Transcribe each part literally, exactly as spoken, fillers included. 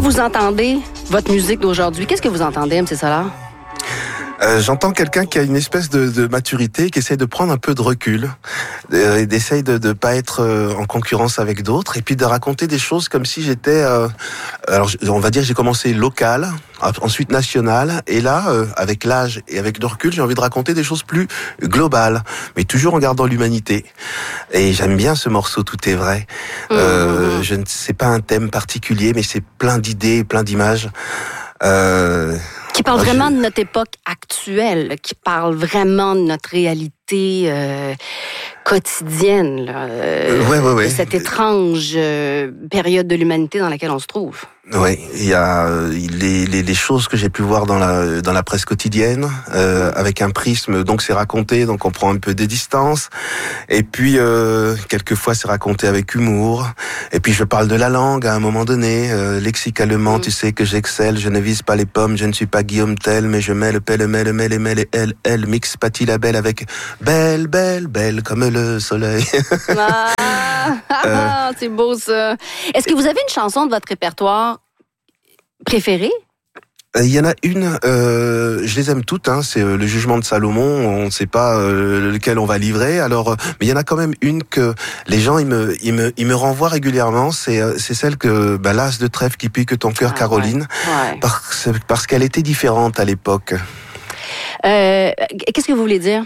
Quand vous entendez votre musique d'aujourd'hui, qu'est-ce que vous entendez, M C Solar? Euh, j'entends quelqu'un qui a une espèce de, de maturité, qui essaie de prendre un peu de recul, euh, et d'essayer de ne pas être euh, en concurrence avec d'autres, et puis de raconter des choses comme si j'étais... Euh, alors, on va dire, j'ai commencé local, ensuite national, et là, euh, avec l'âge et avec le recul, j'ai envie de raconter des choses plus globales, mais toujours en gardant l'humanité. Et j'aime bien ce morceau, Tout est vrai. Mmh. Euh, je ne sais pas un thème particulier, mais c'est plein d'idées, plein d'images. Euh... Qui parle vraiment de notre époque actuelle, qui parle vraiment de notre réalité euh, quotidienne, là, euh, ouais, ouais, ouais. de cette étrange euh, période de l'humanité dans laquelle on se trouve. Oui, il y a les, les, les choses que j'ai pu voir dans la, dans la presse quotidienne, euh, avec un prisme, donc c'est raconté, donc on prend un peu des distances, et puis euh, quelquefois c'est raconté avec humour, et puis je parle de la langue à un moment donné, euh, lexicalement, mmh. tu sais que j'excelle, je ne vise pas les pommes, je ne suis pas Guillaume Tell, mais je mets le pelle, mets le mêle, mêle et elle, elle, mix pâtit la belle avec belle, belle, belle comme le soleil. Ah, euh, c'est beau ça. Est-ce que vous avez une chanson de votre répertoire préférée? Il y en a une, euh, je les aime toutes, hein, c'est euh, le Jugement de Salomon, on ne sait pas euh, lequel on va livrer, alors, euh, mais il y en a quand même une que les gens ils me, ils me, ils me renvoient régulièrement, c'est, euh, c'est celle que, bah, l'as de trèfle qui pique ton cœur, ah, Caroline, ouais. Ouais. Parce, parce qu'elle était différente à l'époque. Euh, qu'est-ce que vous voulez dire?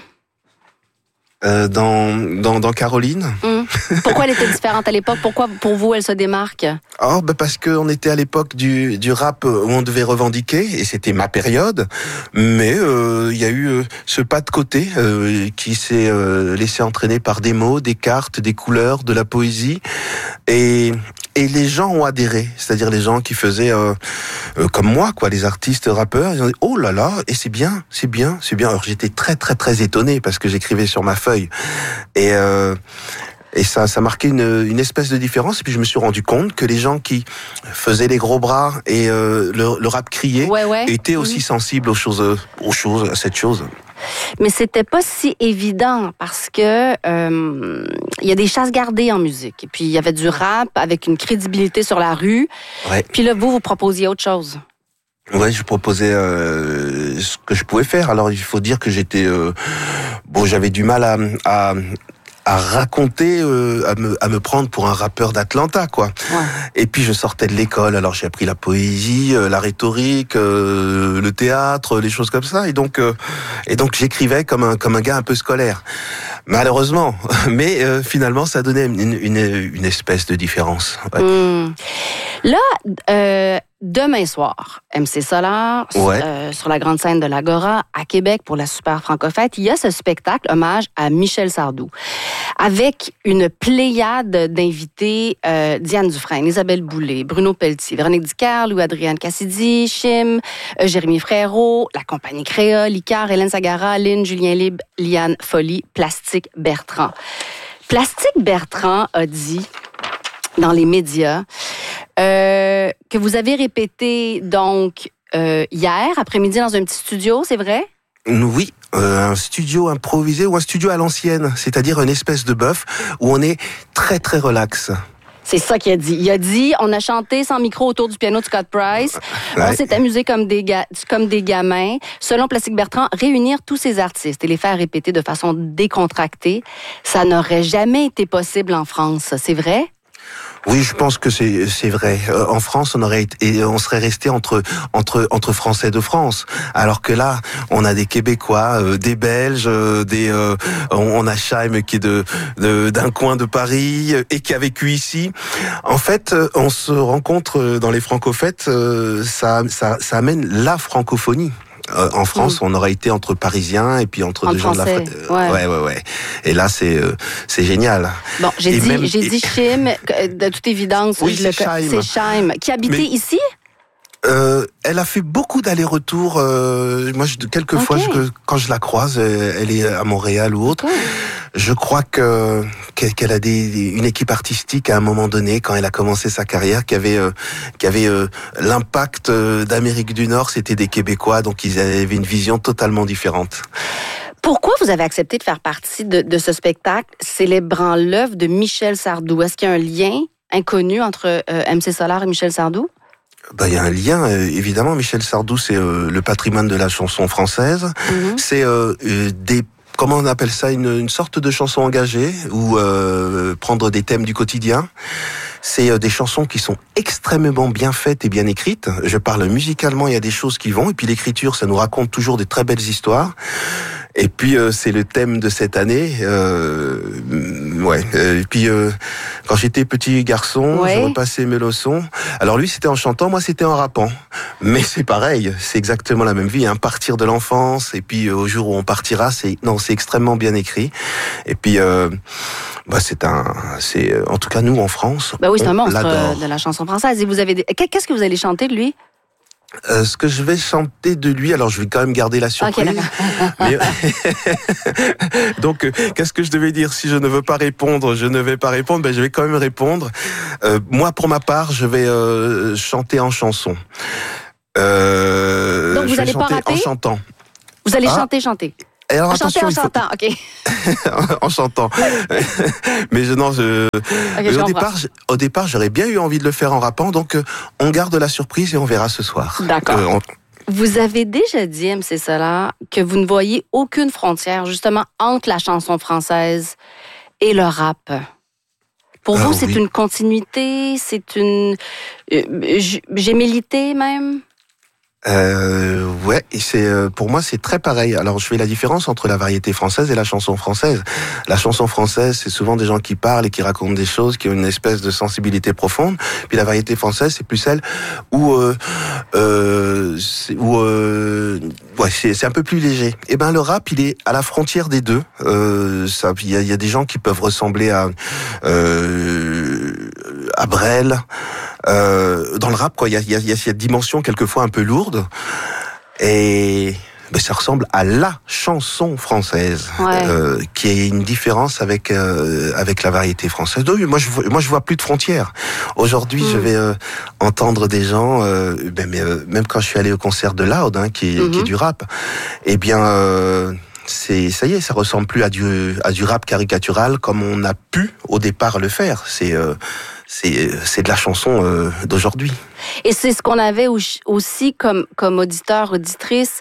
Euh, dans, dans, dans Caroline. Mmh. Pourquoi elle était différente à l'époque? Pourquoi, pour vous, elle se démarque? Oh, bah parce qu'on était à l'époque du, du rap où on devait revendiquer, et c'était ma période, mais il euh, y a eu euh, ce pas de côté euh, qui s'est euh, laissé entraîner par des mots, des cartes, des couleurs, de la poésie, et... Et les gens ont adhéré, c'est-à-dire les gens qui faisaient euh, euh, comme moi, quoi, les artistes rappeurs, ils ont dit oh là là, et c'est bien, c'est bien, c'est bien. Alors j'étais très très très étonné parce que j'écrivais sur ma feuille, et euh, et ça ça marquait une une espèce de différence. Et puis je me suis rendu compte que les gens qui faisaient les gros bras et euh, le, le rap crié ouais, ouais. étaient aussi mmh. sensibles aux choses, aux choses, à cette chose. Mais c'était pas si évident parce que euh, il y a des chasses gardées en musique. Et puis il y avait du rap avec une crédibilité sur la rue. Ouais. Puis là, vous, vous proposiez autre chose. Ouais, je proposais euh, ce que je pouvais faire. Alors il faut dire que j'étais euh, bon, j'avais du mal à, à à raconter, euh, à me à me prendre pour un rappeur d'Atlanta, quoi. Ouais. Et puis je sortais de l'école, alors j'ai appris la poésie, euh, la rhétorique, euh, le théâtre, les choses comme ça. Et donc euh, et donc j'écrivais comme un comme un gars un peu scolaire. Malheureusement, mais euh, finalement ça donnait une une une espèce de différence. Ouais. Mmh. Là, euh, demain soir, M C Solar, ouais. euh, sur la grande scène de l'Agora, à Québec, pour la Super Franco-Fête, il y a ce spectacle hommage à Michel Sardou, avec une pléiade d'invités, euh, Diane Dufresne, Isabelle Boulay, Bruno Pelletier, Véronique Dicker, Louis-Adrienne Cassidy, Chim, euh, Jérémy Frérot, la compagnie Créole, Icare, Hélène Sagara, Lynn, Julien Libre, Liane Folly, Plastique Bertrand. Plastique Bertrand a dit dans les médias euh, que vous avez répété donc euh, hier après-midi dans un petit studio, c'est vrai? Oui, euh, un studio improvisé ou un studio à l'ancienne, c'est-à-dire une espèce de bœuf où on est très très relax. C'est ça qu'il a dit. Il a dit, on a chanté sans micro autour du piano de Scott Price. Ouais. On s'est amusé comme des, ga- comme des gamins. Selon Plastique Bertrand, réunir tous ces artistes et les faire répéter de façon décontractée, ça n'aurait jamais été possible en France. C'est vrai? Oui, je pense que c'est c'est vrai. Euh, en France, on aurait été, on serait resté entre entre entre Français de France, alors que là, on a des Québécois, euh, des Belges, euh, des euh, on a Chaim qui est de, de d'un coin de Paris et qui a vécu ici. En fait, on se rencontre dans les franco-fêtes, euh, ça ça ça amène la francophonie. Euh, en France, mmh. on aurait été entre Parisiens et puis entre, entre deux gens de la France. Euh, ouais. ouais, ouais, ouais. Et là, c'est euh, c'est génial. Bon, j'ai et dit, même... j'ai dit Chim, de toute évidence. Oui, c'est Chaim. C'est Chaim. Qui habitait Mais... ici? Euh, elle a fait beaucoup d'allers-retours. Euh, moi, je, quelquefois, okay. je, quand je la croise, elle est à Montréal ou autre. Okay. Je crois que qu'elle a des, une équipe artistique à un moment donné, quand elle a commencé sa carrière, qui avait euh, qui avait euh, l'impact d'Amérique du Nord. C'était des Québécois, donc ils avaient une vision totalement différente. Pourquoi vous avez accepté de faire partie de, de ce spectacle célébrant l'œuvre de Michel Sardou? Est-ce qu'il y a un lien inconnu entre euh, M C Solar et Michel Sardou? Ben, il y a un lien, euh, évidemment. Michel Sardou, c'est euh, le patrimoine de la chanson française. Mm-hmm. C'est euh, euh, des comment on appelle ça, une, une sorte de chanson engagée, ou euh, prendre des thèmes du quotidien. C'est euh, des chansons qui sont extrêmement bien faites et bien écrites. Je parle musicalement, il y a des choses qui vont, et puis l'écriture, ça nous raconte toujours des très belles histoires. Et puis euh, c'est le thème de cette année. Euh, ouais. Et puis euh, quand j'étais petit garçon, ouais. je repassais mes leçons. Alors lui c'était en chantant, moi c'était en rappant. Mais c'est pareil, c'est exactement la même vie. Hein. Partir de l'enfance et puis euh, au jour où on partira, c'est non, c'est extrêmement bien écrit. Et puis euh, bah c'est un, c'est en tout cas nous en France. Bah oui, c'est un monstre l'adore. De la chanson française. Et vous avez, des... qu'est-ce que vous allez chanter de lui? Euh, ce que je vais chanter de lui, alors je vais quand même garder la surprise. Okay, mais... Donc, euh, qu'est-ce que je devais dire? Si je ne veux pas répondre, je ne vais pas répondre. Ben, je vais quand même répondre. Euh, moi, pour ma part, je vais euh, chanter en chanson. Euh, Donc, vous n'allez pas rater? En chantant. Vous allez ah. chanter, chanter. Et alors, en attention, chanter en chantant, faut... ok. en chantant. Mais je, non, je. Okay, mais au départ, je, au départ, j'aurais bien eu envie de le faire en rappant, donc euh, on garde la surprise et on verra ce soir. D'accord. Euh, on... Vous avez déjà dit, M C Solar, que vous ne voyez aucune frontière, justement, entre la chanson française et le rap. Pour ah, vous, c'est oui. une continuité, c'est une euh, gémellité même? Euh, ouais, et c'est euh, pour moi c'est très pareil. Alors je fais la différence entre la variété française et la chanson française. La chanson française, c'est souvent des gens qui parlent et qui racontent des choses, qui ont une espèce de sensibilité profonde. Puis la variété française, c'est plus celle où euh, euh, c'est, où euh, ouais, c'est, c'est un peu plus léger. Et ben le rap, il est à la frontière des deux. Euh, ça, il y a, y a des gens qui peuvent ressembler à euh, à Brel. Euh, dans le rap, quoi, il y a, y, a, y a cette dimension quelquefois un peu lourde, et ben, ça ressemble à la chanson française, ouais. euh, qui est une différence avec euh, avec la variété française. Donc, moi, je moi, je vois plus de frontières. Aujourd'hui, mmh. je vais euh, entendre des gens, euh, ben, mais, euh, même quand je suis allé au concert de Loud, hein, qui, mmh. qui est du rap, eh bien. Euh, C'est ça y est, ça ressemble plus à du à du rap caricatural comme on a pu au départ le faire. C'est euh, c'est c'est de la chanson euh, d'aujourd'hui. Et c'est ce qu'on avait aussi comme comme auditeur auditrice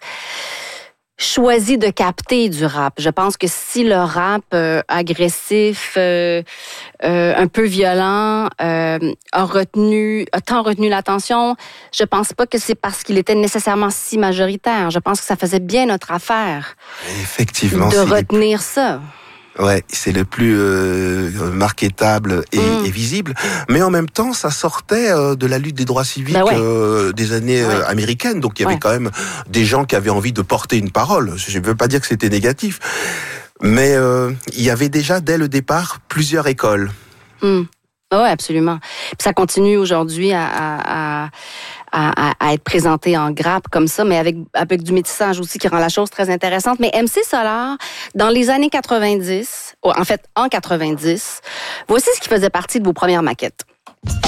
choisi de capter du rap. Je pense que si le rap euh, agressif, euh, euh, un peu violent, euh, a retenu, a tant retenu l'attention, je pense pas que c'est parce qu'il était nécessairement si majoritaire. Je pense que ça faisait bien notre affaire. Effectivement. De retenir ça. Ouais, c'est le plus euh, marketable et, mmh. et visible, mais en même temps, ça sortait euh, de la lutte des droits civiques ben ouais. euh, des années ouais. euh, américaines, donc il y avait ouais. quand même des gens qui avaient envie de porter une parole. Je ne veux pas dire que c'était négatif, mais euh, il y avait déjà dès le départ plusieurs écoles. Mmh. Oui, absolument. Puis ça continue aujourd'hui à, à, à, à être présenté en grappe comme ça, mais avec, avec du métissage aussi qui rend la chose très intéressante. Mais M C Solar, dans les années quatre-vingt-dix, en fait, en quatre-vingt-dix, voici ce qui faisait partie de vos premières maquettes.